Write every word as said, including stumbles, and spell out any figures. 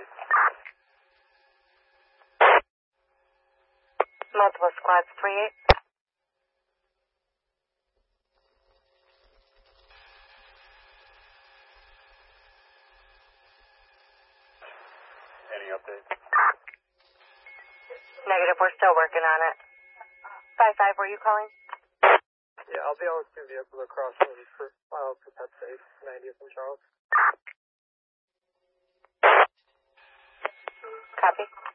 Multiple squads, three eight. Any updates? Negative, we're still working on it. five five, were you calling? Yeah, I'll be on with two vehicles across from for uh, for Pet Safe, ninetieth and Charles. Copy.